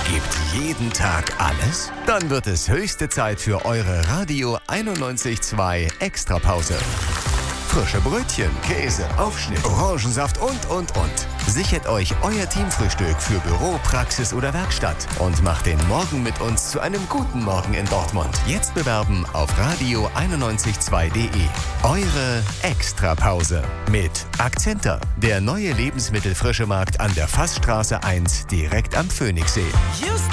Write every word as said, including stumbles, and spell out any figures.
Gibt jeden Tag alles? Dann wird es höchste Zeit für eure Radio einundneunzig Komma zwei Extrapause. Frische Brötchen, Käse, Aufschnitt, Orangensaft und, und, und. Sichert euch euer Teamfrühstück für Büro, Praxis oder Werkstatt und macht den Morgen mit uns zu einem guten Morgen in Dortmund. Jetzt bewerben auf radio einundneunzig Komma zwei punkt de. Eure Extrapause mit Akzenter, der neue Lebensmittelfrische Markt an der Fassstraße eins direkt am Phoenixsee. Just